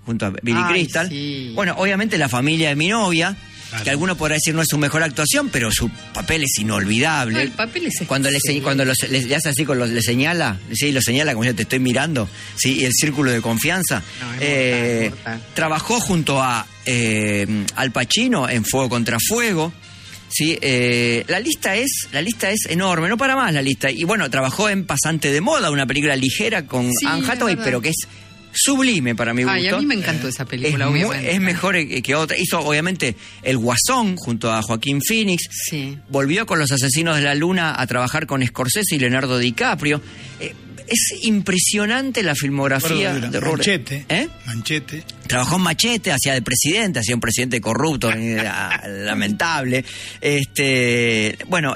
junto a Billy Crystal. Sí. Bueno, obviamente La familia de mi novia, Claro. que alguno podrá decir no es su mejor actuación, pero su papel es inolvidable. No, el papel es cuando le hace así, le señala, sí, lo señala como yo te estoy mirando, sí, y el círculo de confianza. No, es mortal. Trabajó junto a Al Pacino en Fuego contra Fuego. Sí, la lista es enorme, no para más la lista. Y bueno, trabajó en Pasante de Moda, una película ligera con Anne Hathaway, pero que es sublime para mi gusto. Y a mí me encantó esa película, obviamente. Es mejor que otra. Hizo, obviamente, El Guasón junto a Joaquín Phoenix. Sí. Volvió con Los Asesinos de la Luna a trabajar con Scorsese y Leonardo DiCaprio. Es impresionante la filmografía de Robert. Manchete. Manchete. Trabajó en Machete, hacía de presidente, hacía un presidente corrupto, lamentable. Bueno,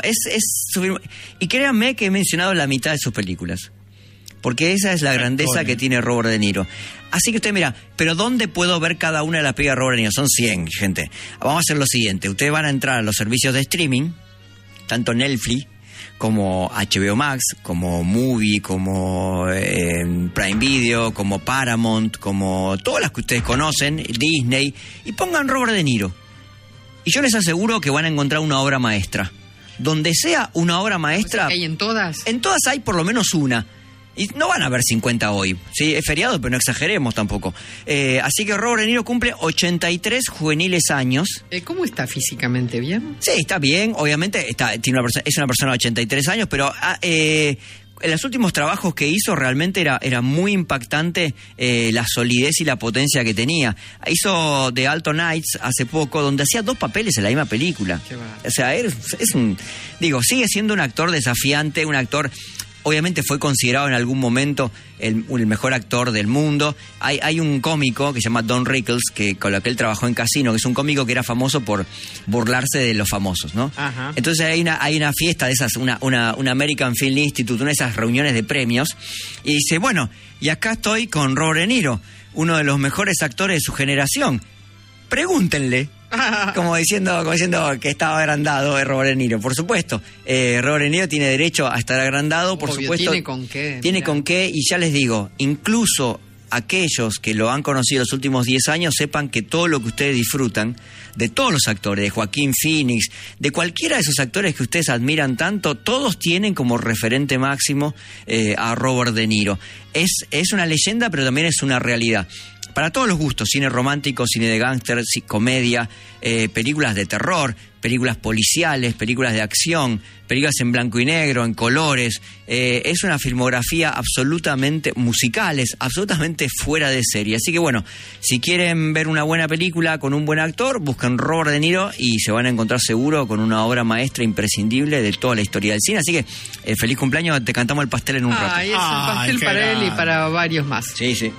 y créanme que he mencionado la mitad de sus películas. Porque esa es la grandeza que tiene Robert De Niro. Así que usted mira, pero ¿dónde puedo ver cada una de las películas de Robert De Niro? Son 100, gente. Vamos a hacer lo siguiente. Ustedes van a entrar a los servicios de streaming, tanto Netflix como HBO Max, como Movie, como Prime Video, como Paramount, como todas las que ustedes conocen, Disney, y pongan Robert De Niro. Y yo les aseguro que van a encontrar una obra maestra. Donde sea una obra maestra... O sea, que hay en todas. En todas hay por lo menos una. Y no van a haber 50 hoy. Sí, es feriado, pero no exageremos tampoco. Así que Robert De Niro cumple 83 juveniles años. ¿Cómo está físicamente? ¿Bien? Sí, está bien. Obviamente es una persona de 83 años, pero en los últimos trabajos que hizo realmente era muy impactante la solidez y la potencia que tenía. Hizo The Alto Nights hace poco, donde hacía 2 papeles en la misma película. O sea, sigue siendo un actor desafiante, un actor... Obviamente fue considerado en algún momento el mejor actor del mundo. Hay un cómico que se llama Don Rickles, con lo que él trabajó en Casino, que es un cómico que era famoso por burlarse de los famosos, ¿no? Ajá. Entonces hay una fiesta de esas, una American Film Institute, una de esas reuniones de premios, y dice, bueno, y acá estoy con Robert De Niro, uno de los mejores actores de su generación. Pregúntenle. Como diciendo que estaba agrandado Robert De Niro. Por supuesto, Robert De Niro tiene derecho a estar agrandado, por supuesto. Tiene con qué. Tiene con qué, y ya les digo, incluso aquellos que lo han conocido los últimos 10 años, sepan que todo lo que ustedes disfrutan, de todos los actores, de Joaquín Phoenix, de cualquiera de esos actores que ustedes admiran tanto, todos tienen como referente máximo a Robert De Niro. Es una leyenda, pero también es una realidad. Para todos los gustos, cine romántico, cine de gángster, comedia, películas de terror, películas policiales, películas de acción, películas en blanco y negro, en colores. Es una filmografía absolutamente musicales, absolutamente fuera de serie. Así que bueno, si quieren ver una buena película con un buen actor, busquen Robert De Niro y se van a encontrar seguro con una obra maestra imprescindible de toda la historia del cine. Así que feliz cumpleaños, te cantamos el pastel en un rato. Es un pastel para él y para varios más. Sí, sí.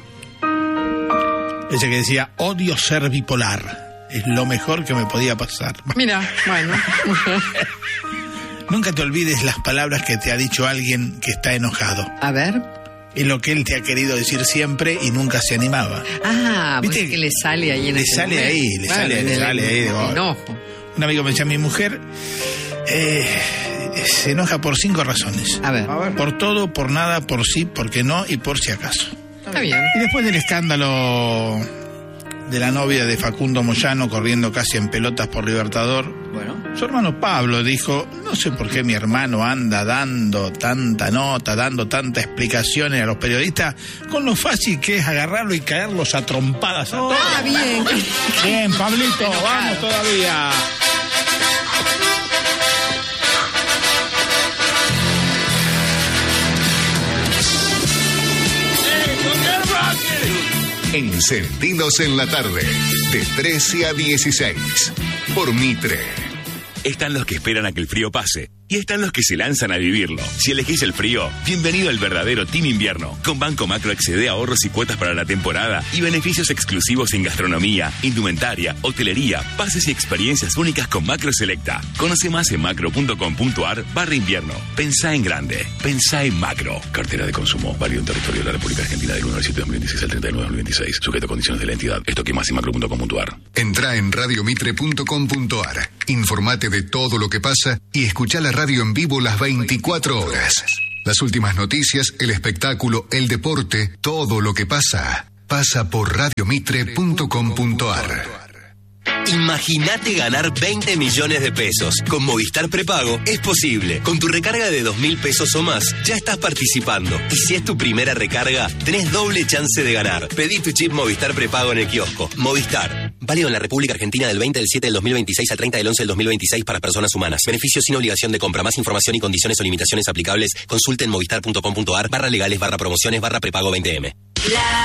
Ese que decía, odio ser bipolar. Es lo mejor que me podía pasar. Mira, bueno. Nunca te olvides las palabras que te ha dicho alguien que está enojado. A ver. Es lo que él te ha querido decir siempre y nunca se animaba. ¿Viste? Pues que le sale ahí en le ese sale momento. ahí, le sale ahí de enojo. Un amigo me decía, mi mujer se enoja por 5 razones. A ver. Por todo, por nada, por sí, porque no y por si acaso. Está bien. Y después del escándalo de la novia de Facundo Moyano corriendo casi en pelotas por Libertador, su hermano Pablo dijo, no sé por qué mi hermano anda dando tanta nota, dando tantas explicaciones a los periodistas, con lo fácil que es agarrarlo y caerlos a trompadas a todos. Bien. Bien, Pablito, vamos todavía. Encendidos en la tarde, de 13 a 16, por Mitre. Están los que esperan a que el frío pase y están los que se lanzan a vivirlo. Si elegís el frío, bienvenido al verdadero Team Invierno. Con Banco Macro accede a ahorros y cuotas para la temporada y beneficios exclusivos en gastronomía, indumentaria, hotelería, pases y experiencias únicas con Macro Selecta. Conoce más en macro.com.ar/invierno. Pensá en grande. Pensá en Macro. Cartera de consumo. Válido en territorio de la República Argentina del 1 al 7 de 2026 al 30 de 9 de 2026. Sujeto a condiciones de la entidad. Esto que más en macro.com.ar. Entrá en radiomitre.com.ar. Informate de todo lo que pasa y escuchá la radio en vivo las 24 horas. Las últimas noticias, el espectáculo, el deporte, todo lo que pasa. pasa por radiomitre.com.ar. Imagínate ganar 20 millones de pesos. Con Movistar Prepago es posible. Con tu recarga de 2.000 pesos o más, ya estás participando. Y si es tu primera recarga, tenés doble chance de ganar. Pedí tu chip Movistar Prepago en el kiosco. Movistar. Válido en la República Argentina del 20 del 7 del 2026 al 30 del 11 del 2026 para personas humanas. Beneficios sin obligación de compra. Más información y condiciones o limitaciones aplicables. Consulte en movistar.com.ar/legales/promociones/prepago 20M.